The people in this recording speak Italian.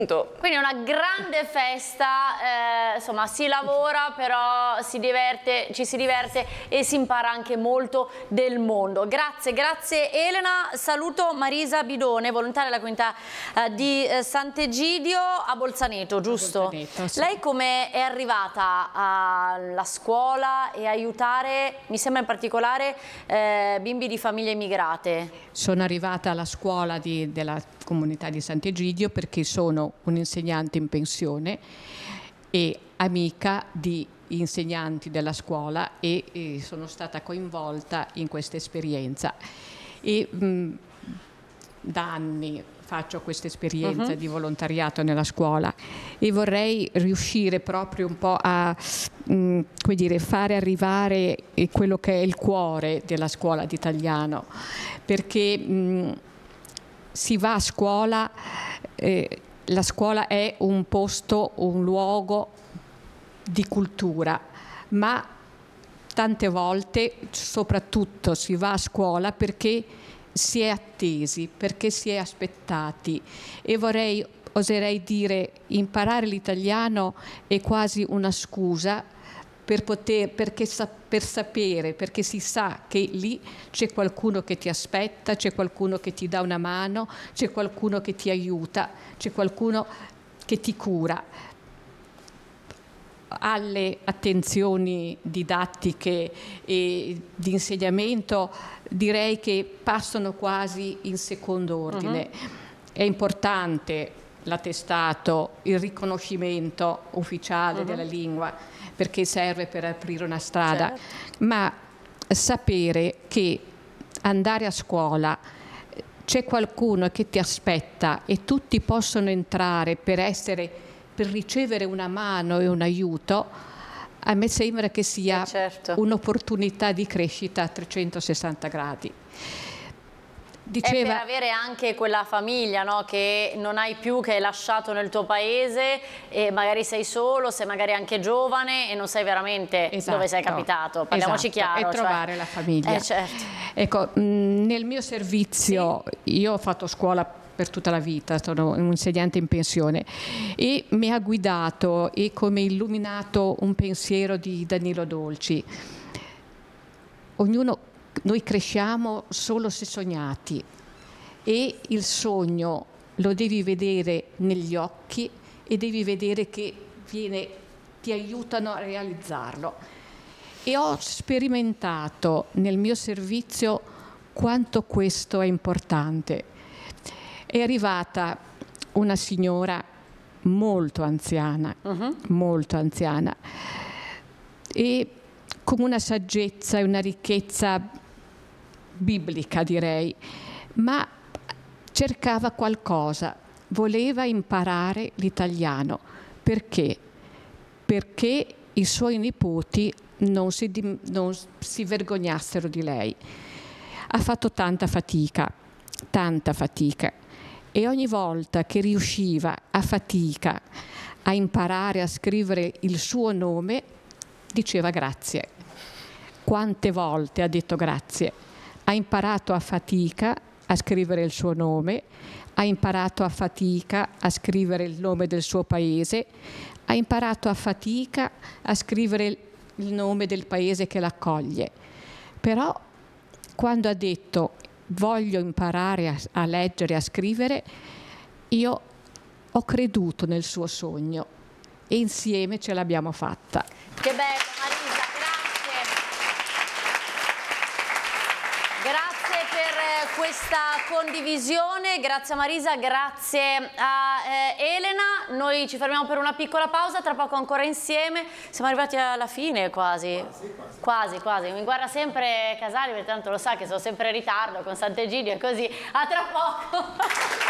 Quindi è una grande festa, insomma si lavora però ci si diverte e si impara anche molto del mondo. Grazie Elena, saluto Marisa Bidone, volontaria della comunità di Sant'Egidio a Bolzaneto, giusto? Bolzaneto, sì. Lei come è arrivata alla scuola e aiutare, mi sembra in particolare, bimbi di famiglie immigrate? Sono arrivata alla scuola della comunità di Sant'Egidio perché sono un'insegnante in pensione e amica di insegnanti della scuola e sono stata coinvolta in questa esperienza. E da anni faccio questa esperienza di volontariato nella scuola e vorrei riuscire proprio un po' a come dire, fare arrivare quello che è il cuore della scuola di italiano, perché si va a scuola, la scuola è un posto, un luogo di cultura, ma tante volte soprattutto si va a scuola perché si è attesi, perché si è aspettati e oserei dire, imparare l'italiano è quasi una scusa per sapere, perché si sa che lì c'è qualcuno che ti aspetta, c'è qualcuno che ti dà una mano, c'è qualcuno che ti aiuta, c'è qualcuno che ti cura. Alle attenzioni didattiche e di insegnamento direi che passano quasi in secondo ordine. È importante l'attestato, il riconoscimento ufficiale della lingua, perché serve per aprire una strada, ma sapere che andare a scuola c'è qualcuno che ti aspetta e tutti possono entrare per ricevere una mano e un aiuto, a me sembra che sia un'opportunità di crescita a 360 gradi. È per avere anche quella famiglia, no? Che non hai più, che hai lasciato nel tuo paese e magari sei solo, sei magari anche giovane e non sai veramente dove sei capitato, parliamoci chiaro. E trovare la famiglia. Ecco, nel mio servizio, io ho fatto scuola per tutta la vita, sono un insegnante in pensione e mi ha guidato e come illuminato un pensiero di Danilo Dolci. Noi cresciamo solo se sognati e il sogno lo devi vedere negli occhi e devi vedere che ti aiutano a realizzarlo. E ho sperimentato nel mio servizio quanto questo è importante. È arrivata una signora molto anziana e con una saggezza e una ricchezza biblica, direi, ma cercava qualcosa, voleva imparare l'italiano. Perché? Perché i suoi nipoti non si vergognassero di lei. Ha fatto tanta fatica, e ogni volta che riusciva a fatica a imparare a scrivere il suo nome, diceva grazie. Quante volte ha detto grazie? Ha imparato a fatica a scrivere il suo nome, ha imparato a fatica a scrivere il nome del suo paese, ha imparato a fatica a scrivere il nome del paese che l'accoglie. Però quando ha detto voglio imparare a leggere e a scrivere, io ho creduto nel suo sogno e insieme ce l'abbiamo fatta. Che bello Marisa, grazie per questa condivisione, grazie a Marisa, grazie a Elena. Noi ci fermiamo per una piccola pausa, tra poco ancora insieme. Siamo arrivati alla fine quasi. Quasi. Mi guarda sempre Casali, perché tanto lo sa che sono sempre in ritardo con Sant'Egidio e così. A tra poco.